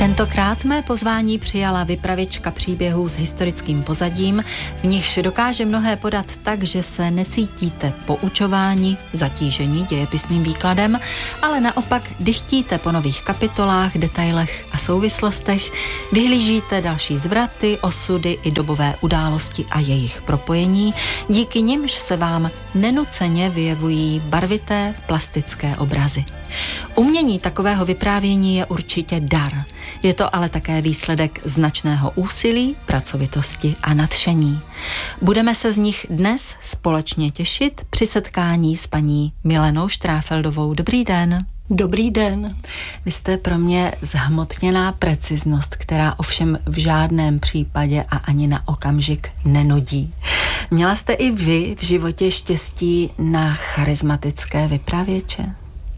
Tentokrát mé pozvání přijala vypravěčka příběhů s historickým pozadím, v nichž dokáže mnohé podat tak, že se necítíte poučováni, zatížení dějepisným výkladem, ale naopak dychtíte po nových kapitolách, detailech a souvislostech, vyhlížíte další zvraty, osudy i dobové události a jejich propojení, díky nimž se vám nenuceně vyjevují barvité, plastické obrazy. Umění takového vyprávění je určitě dar. Je to ale také výsledek značného úsilí, pracovitosti a nadšení. Budeme se z nich dnes společně těšit při setkání s paní Milenou Štráfeldovou. Dobrý den. Dobrý den. Vy jste pro mě zhmotněná preciznost, která ovšem v žádném případě a ani na okamžik nenudí. Měla jste i vy v životě štěstí na charismatické vypravěče?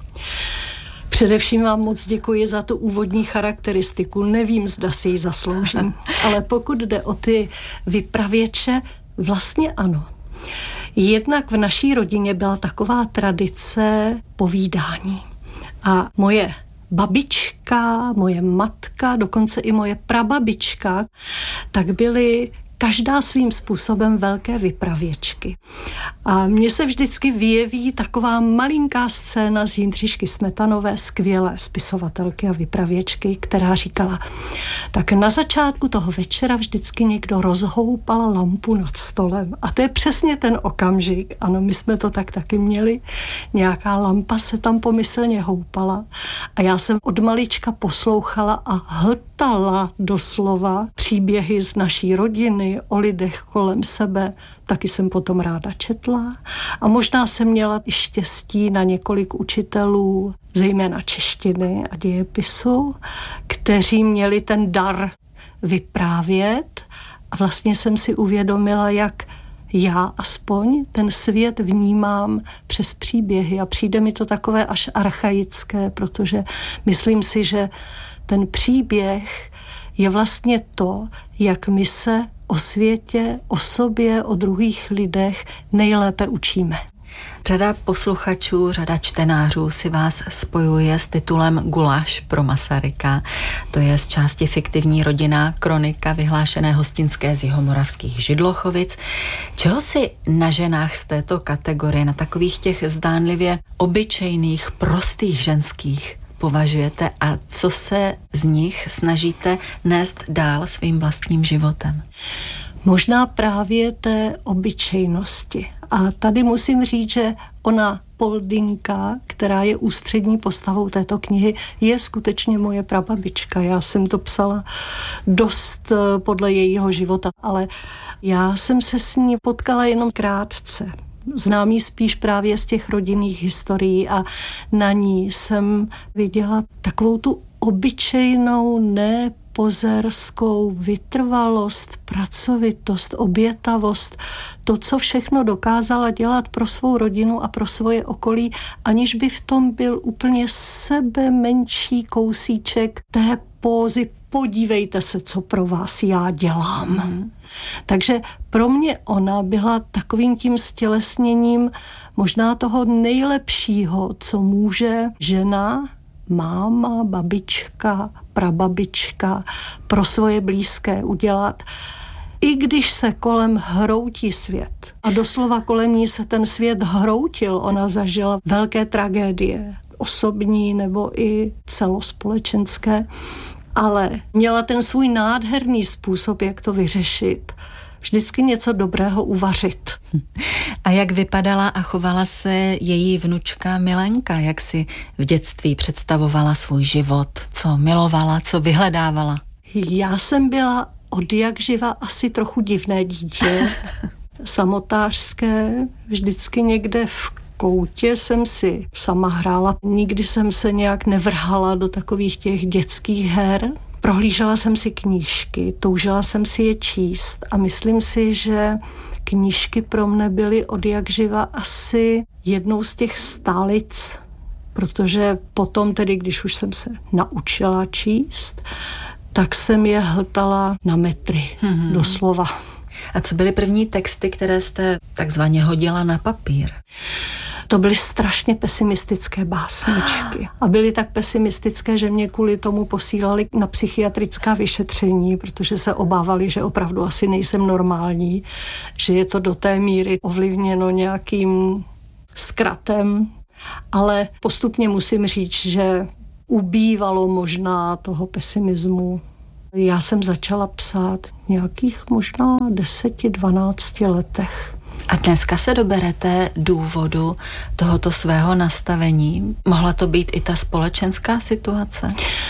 Především vám moc děkuji za tu úvodní charakteristiku. Nevím, zda si ji zasloužím, ale pokud jde o ty vypravěče, vlastně ano. Jednak v naší rodině byla taková tradice povídání. A moje babička, moje matka, dokonce i moje prababička, tak byly každá svým způsobem velké vypravěčky. A mně se vždycky vyjeví taková malinká scéna z Jindřišky Smetanové, skvělé spisovatelky a vypravěčky, která říkala, tak na začátku toho večera vždycky někdo rozhoupal lampu nad stolem. A to je přesně ten okamžik. Ano, my jsme to tak taky měli. Nějaká lampa se tam pomyslně houpala. A já jsem od malička poslouchala a hltala doslova příběhy z naší rodiny, o lidech kolem sebe, taky jsem potom ráda četla a možná jsem měla i štěstí na několik učitelů, zejména češtiny a dějepisu, kteří měli ten dar vyprávět a vlastně jsem si uvědomila, jak já aspoň ten svět vnímám přes příběhy a přijde mi to takové až archaické, protože myslím si, že ten příběh je vlastně to, jak my se o světě, o sobě, o druhých lidech nejlépe učíme. Řada posluchačů, řada čtenářů si vás spojuje s titulem Guláš pro Masaryka. To je z části fiktivní rodinná kronika vyhlášené hostinské z jihomoravských Židlochovic. Čeho si na ženách z této kategorie, na takových těch zdánlivě obyčejných, prostých ženských považujete a co se z nich snažíte nést dál svým vlastním životem? Možná právě té obyčejnosti. A tady musím říct, že ona Poldinka, která je ústřední postavou této knihy, je skutečně moje prababička. Já jsem to psala dost podle jejího života, ale já jsem se s ní potkala jenom krátce. Znám ji spíš právě z těch rodinných historií a na ní jsem viděla takovou tu obyčejnou, nepozerskou vytrvalost, pracovitost, obětavost, to, co všechno dokázala dělat pro svou rodinu a pro svoje okolí, aniž by v tom byl úplně sebe menší kousíček té pózy. Podívejte se, co pro vás já dělám. Takže pro mě ona byla takovým tím stělesněním možná toho nejlepšího, co může žena, máma, babička, prababička pro svoje blízké udělat. I když se kolem hroutí svět, a doslova kolem ní se ten svět hroutil, ona zažila velké tragédie, osobní nebo i celospolečenské, ale měla ten svůj nádherný způsob, jak to vyřešit. Vždycky něco dobrého uvařit. A jak vypadala a chovala se její vnučka Milenka? Jak si v dětství představovala svůj život? Co milovala, co vyhledávala? Já jsem byla odjakživa asi trochu divné dítě. Samotářské, vždycky někde v koutě jsem si sama hrála. Nikdy jsem se nějak nevrhala do takových těch dětských her. Prohlížela jsem si knížky, toužila jsem si je číst a myslím si, že knížky pro mne byly odjakživa asi jednou z těch stálic, protože potom tedy, když už jsem se naučila číst, tak jsem je hltala na metry, doslova. A co byly první texty, které jste takzvaně hodila na papír? To byly strašně pesimistické básničky. A byly tak pesimistické, že mě kvůli tomu posílali na psychiatrická vyšetření, protože se obávali, že opravdu asi nejsem normální, že je to do té míry ovlivněno nějakým zkratem. Ale postupně musím říct, že ubývalo možná toho pesimismu. Já jsem začala psát nějakých možná 10-12 letech. A dneska se doberete důvodu tohoto svého nastavení? Mohla to být i ta společenská situace?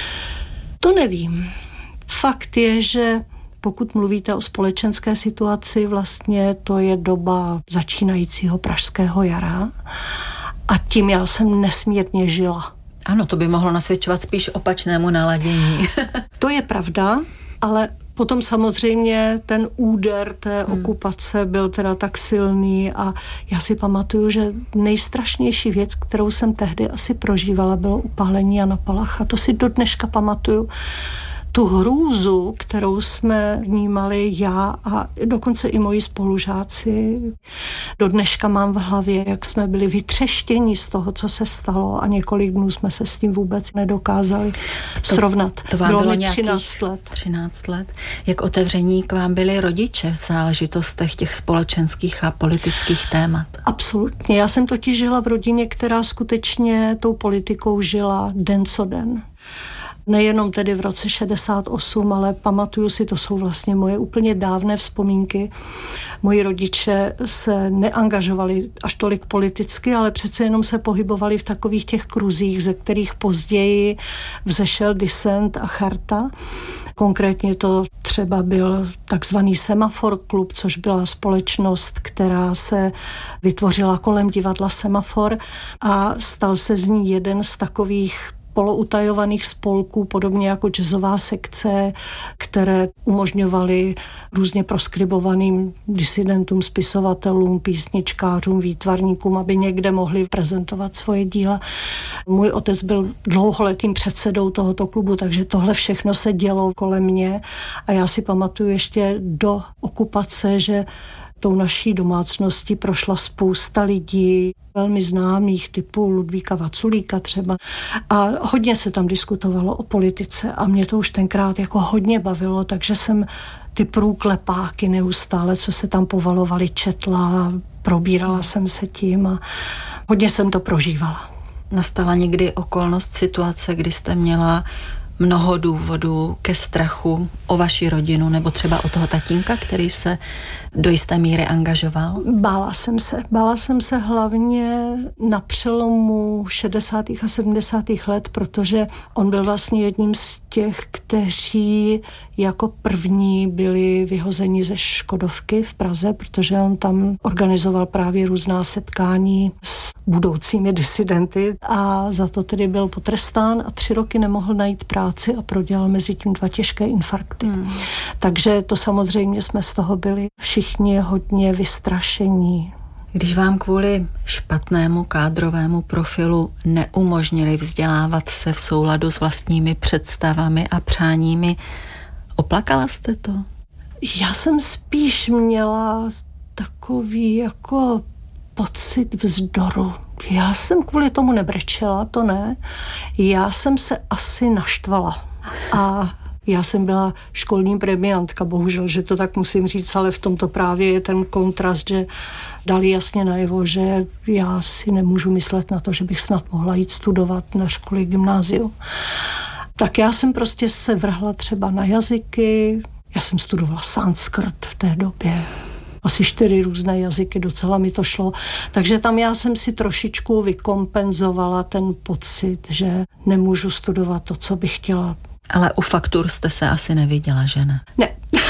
To nevím. Fakt je, že pokud mluvíte o společenské situaci, vlastně to je doba začínajícího pražského jara a tím já jsem nesmírně žila. Ano, to by mohlo nasvědčovat spíš opačnému naladění. To je pravda, ale potom samozřejmě ten úder té okupace byl teda tak silný a já si pamatuju, že nejstrašnější věc, kterou jsem tehdy asi prožívala, bylo upálení Jana Palacha. To si do dneška pamatuju. Tu hrůzu, kterou jsme vnímali já a dokonce i moji spolužáci. Do dneška mám v hlavě, jak jsme byli vytřeštěni z toho, co se stalo a několik dnů jsme se s tím vůbec nedokázali srovnat. To vám bylo mi 13 let. 13 let. Jak otevření k vám byli rodiče v záležitostech těch společenských a politických témat? Absolutně. Já jsem totiž žila v rodině, která skutečně tou politikou žila den co den. Nejenom tedy v roce 68, ale pamatuju si, to jsou vlastně moje úplně dávné vzpomínky. Moji rodiče se neangažovali až tolik politicky, ale přece jenom se pohybovali v takových těch kruzích, ze kterých později vzešel Dissent a Charta. Konkrétně to třeba byl takzvaný Semafor klub, což byla společnost, která se vytvořila kolem divadla Semafor a stal se z ní jeden z takových poloutajovaných spolků, podobně jako jazzová sekce, které umožňovaly různě proskribovaným disidentům, spisovatelům, písničkářům, výtvarníkům, aby někde mohli prezentovat svoje díla. Můj otec byl dlouholetým předsedou tohoto klubu, takže tohle všechno se dělo kolem mě a já si pamatuju ještě do okupace, že tou naší domácností prošla spousta lidí, velmi známých, typu Ludvíka Vaculíka třeba. A hodně se tam diskutovalo o politice a mě to už tenkrát jako hodně bavilo, takže jsem ty průklepáky neustále, co se tam povalovali, četla, probírala jsem se tím a hodně jsem to prožívala. Nastala někdy okolnost, situace, kdy jste měla mnoho důvodů ke strachu o vaši rodinu nebo třeba o toho tatínka, který se do jisté míry angažoval? Bála jsem se hlavně na přelomu 60. a 70. let, protože on byl vlastně jedním z těch, kteří jako první byli vyhozeni ze Škodovky v Praze, protože on tam organizoval právě různá setkání s budoucími disidenty a za to tedy byl potrestán a 3 roky nemohl najít práci a prodělal mezi tím 2 těžké infarkty. Takže to samozřejmě jsme z toho byli všichni hodně vystrašení. Když vám kvůli špatnému kádrovému profilu neumožnili vzdělávat se v souladu s vlastními představami a přáními, oplakala jste to? Já jsem spíš měla takový jako pocit vzdoru. Já jsem kvůli tomu nebrečela, to ne. Já jsem se asi naštvala. A já jsem byla školní premiantka, bohužel, že to tak musím říct, ale v tomto právě je ten kontrast, že dali jasně najevo, že já si nemůžu myslet na to, že bych snad mohla jít studovat na škole gymnáziu. Tak já jsem prostě se vrhla třeba na jazyky. Já jsem studovala sanskrt v té době. Asi 4 různé jazyky, docela mi to šlo. Takže tam já jsem si trošičku vykompenzovala ten pocit, že nemůžu studovat to, co bych chtěla. Ale u faktur jste se asi neviděla, že ne? Ne.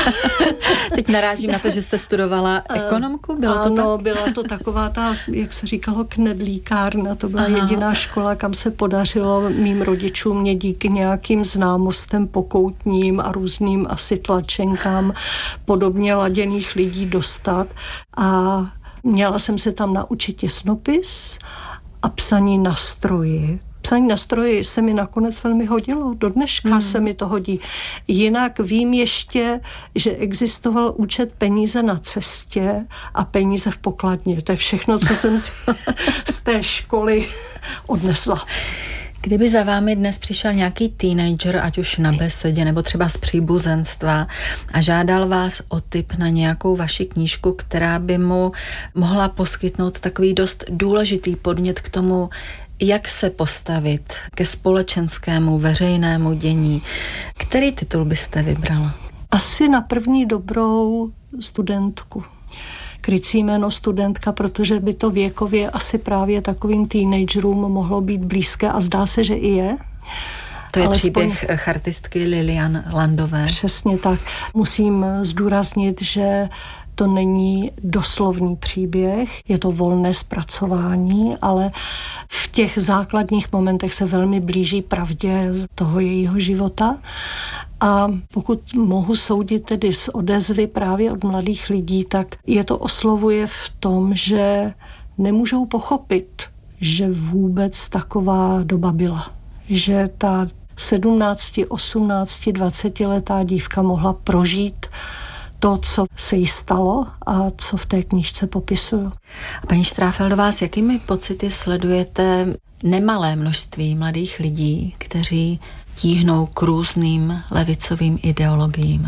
Teď narážím na to, že jste studovala ekonomku, bylo to tak? Ano, byla to taková ta, jak se říkalo, knedlíkárna. To byla jediná škola, kam se podařilo mým rodičům mě díky nějakým známostem pokoutním a různým asi tlačenkám podobně laděných lidí dostat. A měla jsem se tam naučit těsnopis a psaní na stroji. Psaní na stroji se mi nakonec velmi hodilo, do dneška se mi to hodí. Jinak vím ještě, že existoval účet peníze na cestě a peníze v pokladně. To je všechno, co jsem si z té školy odnesla. Kdyby za vámi dnes přišel nějaký teenager, ať už na besedě nebo třeba z příbuzenstva a žádal vás o tip na nějakou vaši knížku, která by mu mohla poskytnout takový dost důležitý podnět k tomu, jak se postavit ke společenskému, veřejnému dění, který titul byste vybrala? Asi na první dobrou Studentku. Krycí jméno Studentka, protože by to věkově asi právě takovým teenagerům mohlo být blízké a zdá se, že i je. To je příběh chartistky Lilian Landové. Přesně tak. Musím zdůraznit, že to není doslovný příběh, je to volné zpracování, ale v těch základních momentech se velmi blíží pravdě toho jejího života. A pokud mohu soudit tedy z odezvy právě od mladých lidí, tak je to oslovuje v tom, že nemůžou pochopit, že vůbec taková doba byla. Že ta 17, 18, 20letá dívka mohla prožít to, co se jí stalo a co v té knížce popisuju. A paní Štráfeldová, s jakými pocity sledujete nemalé množství mladých lidí, kteří tíhnou k různým levicovým ideologiím?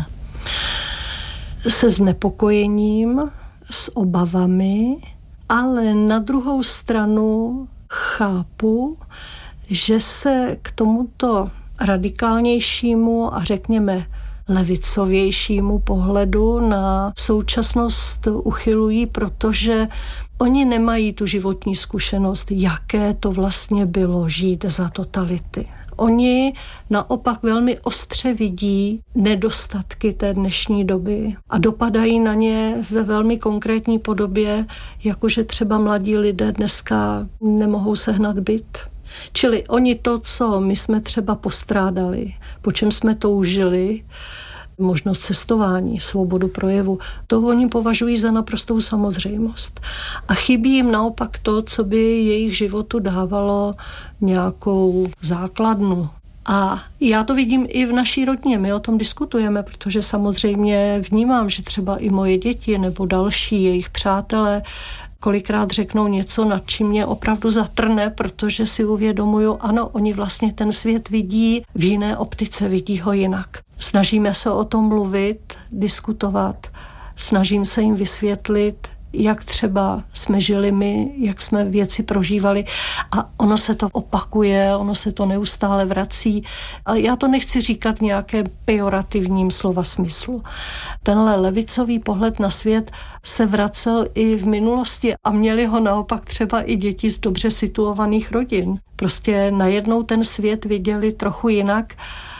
Se znepokojením, s obavami, ale na druhou stranu chápu, že se k tomuto radikálnějšímu a řekněme levicovějšímu pohledu na současnost uchylují, protože oni nemají tu životní zkušenost, jaké to vlastně bylo žít za totality. Oni naopak velmi ostře vidí nedostatky té dnešní doby a dopadají na ně ve velmi konkrétní podobě, jakože třeba mladí lidé dneska nemohou sehnat byt. Čili oni to, co my jsme třeba postrádali, po čem jsme toužili, možnost cestování, svobodu projevu, to oni považují za naprostou samozřejmost. A chybí jim naopak to, co by jejich životu dávalo nějakou základnu. A já to vidím i v naší rodině, my o tom diskutujeme, protože samozřejmě vnímám, že třeba i moje děti nebo další jejich přátelé kolikrát řeknou něco, nad čím mě opravdu zatrne, protože si uvědomuju, ano, oni vlastně ten svět vidí v jiné optice, vidí ho jinak. Snažíme se o tom mluvit, diskutovat, snažím se jim vysvětlit, jak třeba jsme žili my, jak jsme věci prožívali a ono se to opakuje, ono se to neustále vrací. A já to nechci říkat nějaké pejorativním slova smyslu. Tenhle levicový pohled na svět se vracel i v minulosti a měli ho naopak třeba i děti z dobře situovaných rodin. Prostě najednou ten svět viděli trochu jinak.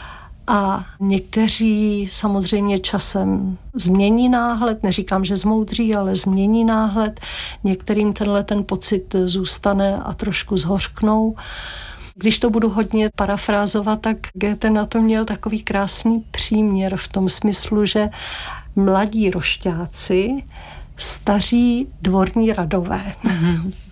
A někteří samozřejmě časem změní náhled, neříkám, že zmoudří, ale změní náhled. Některým ten pocit zůstane a trošku zhořknou. Když to budu hodně parafrázovat, tak Goethe na to měl takový krásný příměr v tom smyslu, že mladí rošťáci, staří dvorní radové.